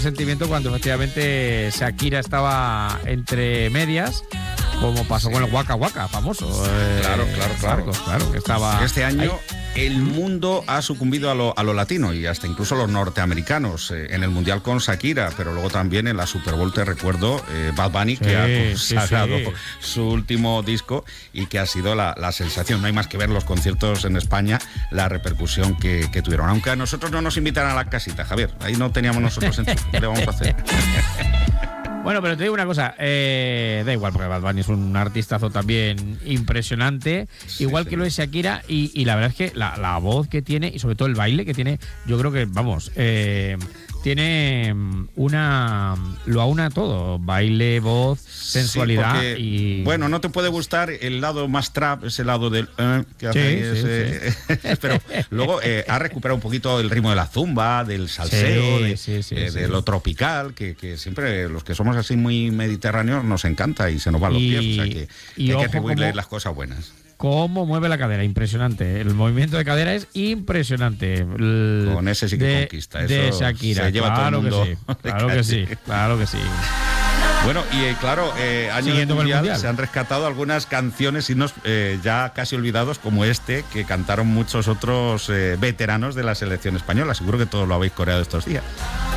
sentimiento cuando efectivamente Shakira estaba entre medias, como pasó con el Waka Waka famoso. Claro, que estaba este año ahí. El mundo ha sucumbido a lo latino y hasta incluso los norteamericanos en el Mundial con Shakira, pero luego también en la Super Bowl, te recuerdo, Bad Bunny, que ha consagrado su último disco y que ha sido la sensación. No hay más que ver los conciertos en España, la repercusión que tuvieron. Aunque a nosotros no nos invitan a la casita, Javier, ahí no teníamos nosotros ¿qué le vamos a hacer? Bueno, pero te digo una cosa, da igual, porque Bad Bunny es un artistazo también impresionante, igual que lo es Shakira, y la verdad es que la voz que tiene, y sobre todo el baile que tiene, yo creo que, vamos, tiene lo aúna todo, baile, voz, sensualidad, porque, y... Bueno, no te puede gustar el lado más trap, ese lado del que hace pero luego ha recuperado un poquito el ritmo de la zumba, del salseo, de lo tropical, que siempre los que somos así muy mediterráneos nos encanta y se nos van los pies, o sea que hay que atribuirle las cosas buenas. Cómo mueve la cadera, impresionante. El movimiento de cadera es impresionante. Con ese sí que conquista. De eso Shakira, se lleva todo el mundo. Claro que sí. Bueno, y claro, año del mundial se han rescatado algunas canciones, himnos ya casi olvidados, como este, que cantaron muchos otros veteranos de la selección española. Seguro que todos lo habéis coreado estos días.